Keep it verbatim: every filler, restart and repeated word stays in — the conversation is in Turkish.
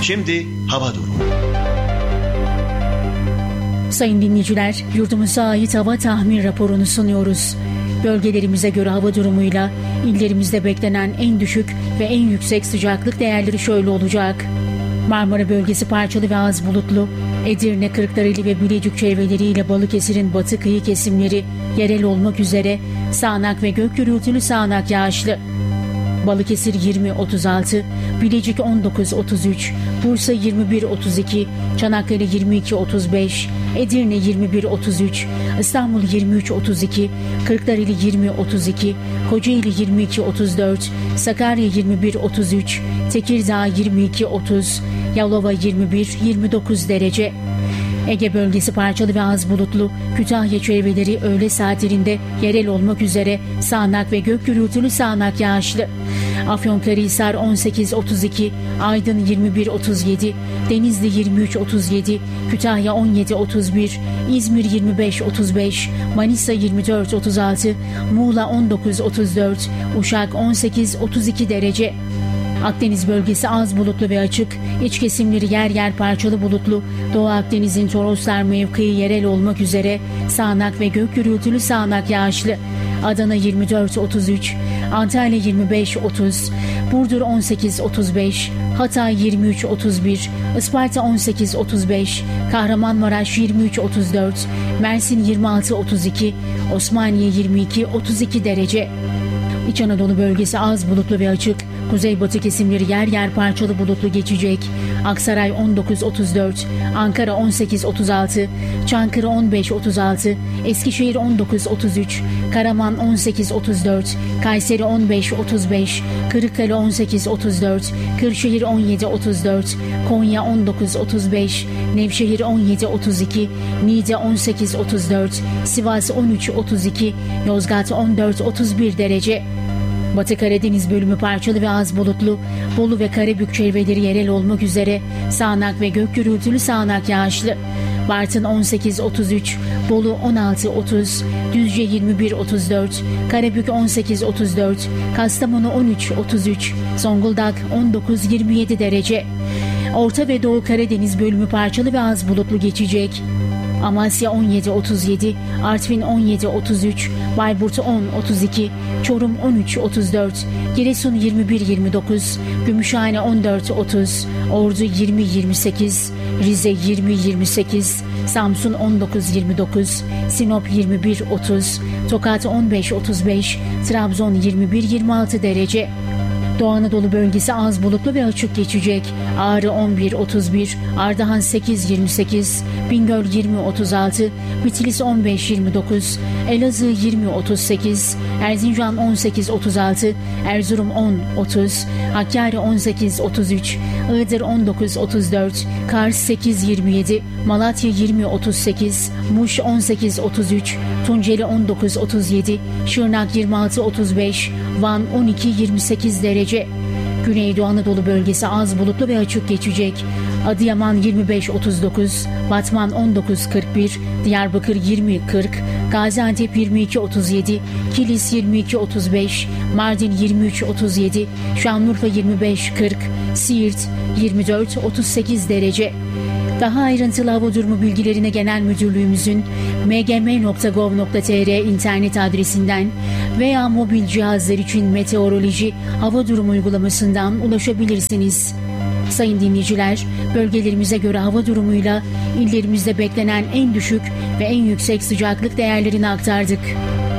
Şimdi hava durumu. Sayın dinleyiciler, yurdumuza ait hava tahmin raporunu sunuyoruz. Bölgelerimize göre hava durumuyla illerimizde beklenen en düşük ve en yüksek sıcaklık değerleri şöyle olacak. Marmara bölgesi parçalı ve az bulutlu. Edirne, Kırklareli ve Bilecik çevreleriyle Balıkesir'in batı kıyı kesimleri yerel olmak üzere sağanak ve gök gürültülü sağanak yağışlı. Balıkesir yirmi otuz altı, Bilecik on dokuz otuz üç, Bursa yirmi bir otuz iki, Çanakkale yirmi iki otuz beş, Edirne yirmi bir otuz üç, İstanbul yirmi üç otuz iki, Kırklareli yirmi otuz iki, Kocaeli yirmi iki otuz dört, Sakarya yirmi bir otuz üç, Tekirdağ yirmi iki otuz, Yalova yirmi bir yirmi dokuz derece. Ege bölgesi parçalı ve az bulutlu. Kütahya çevreleri öğle saatlerinde yerel olmak üzere sağanak ve gök gürültülü sağanak yağışlı. Afyonkarahisar on sekiz otuz iki, Aydın yirmi bir otuz yedi, Denizli yirmi üç otuz yedi, Kütahya on yedi otuz bir, İzmir yirmi beş otuz beş, Manisa yirmi dört otuz altı, Muğla on dokuz otuz dört, Uşak on sekiz otuz iki derece. Akdeniz bölgesi az bulutlu ve açık, iç kesimleri yer yer parçalı bulutlu, Doğu Akdeniz'in Toroslar mevkii yerel olmak üzere sağanak ve gök gürültülü sağanak yağışlı. Adana yirmi dört otuz üç, Antalya yirmi beş otuz, Burdur on sekiz otuz beş, Hatay yirmi üç otuz bir, Isparta on sekiz otuz beş, Kahramanmaraş yirmi üç otuz dört, Mersin yirmi altı otuz iki, Osmaniye yirmi iki otuz iki derece. İç Anadolu bölgesi az bulutlu ve açık. Kuzeybatı kesimleri yer yer parçalı bulutlu geçecek. Aksaray on dokuz otuz dört, Ankara on sekiz otuz altı, Çankırı on beş otuz altı, Eskişehir on dokuz otuz üç, Karaman on sekiz otuz dört, Kayseri on beş otuz beş, Kırıkkale on sekiz otuz dört, Kırşehir on yedi otuz dört, Konya on dokuz otuz beş, Nevşehir on yedi otuz iki, Niğde on sekiz otuz dört, Sivas on üç otuz iki, Yozgat on dört otuz bir derece. Batı Karadeniz bölümü parçalı ve az bulutlu. Bolu ve Karabük çevreleri yerel olmak üzere sağanak ve gök gürültülü sağanak yağışlı. Bartın on sekiz otuz üç, Bolu on altı otuz, Düzce yirmi bir otuz dört, Karabük on sekiz otuz dört, Kastamonu on üç otuz üç, Zonguldak on dokuz yirmi yedi derece. Orta ve Doğu Karadeniz bölümü parçalı ve az bulutlu geçecek. Amasya on yedi otuz yedi, Artvin on yedi otuz üç, Bayburt on otuz iki, Çorum on üç otuz dört, Giresun yirmi bir yirmi dokuz, Gümüşhane on dört otuz, Ordu yirmi yirmi sekiz, Rize yirmi yirmi sekiz, Samsun on dokuz yirmi dokuz, Sinop yirmi bir otuz, Tokat on beş otuz beş, Trabzon yirmi bir yirmi altı derece. Doğu Anadolu bölgesi az bulutlu ve açık geçecek. Ağrı on bir otuz bir, Ardahan sekiz yirmi sekiz, Bingöl yirmi otuz altı, Bitlis on beş yirmi dokuz, Elazığ yirmi otuz sekiz, Erzincan on sekiz otuz altı, Erzurum on otuz, Hakkari on sekiz otuz üç, Iğdır on dokuz otuz dört, Kars sekiz yirmi yedi, Malatya yirmi otuz sekiz, Muş on sekiz otuz üç, Tunceli on dokuz otuz yedi, Şırnak yirmi altı otuz beş, Van on iki yirmi sekiz derece. Güneydoğu Anadolu bölgesi az bulutlu ve açık geçecek. Adıyaman yirmi beş otuz dokuz, Batman on dokuz kırk bir, Diyarbakır yirmi kırk, Gaziantep yirmi iki otuz yedi, Kilis yirmi iki otuz beş, Mardin yirmi üç otuz yedi, Şanlıurfa yirmi beş kırk, Siirt yirmi dört otuz sekiz derece. Daha ayrıntılı hava durumu bilgilerine Genel Müdürlüğümüzün m g m nokta gov nokta t r internet adresinden veya mobil cihazlar için meteoroloji hava durumu uygulamasından ulaşabilirsiniz. Sayın dinleyiciler, bölgelerimize göre hava durumuyla illerimizde beklenen en düşük ve en yüksek sıcaklık değerlerini aktardık.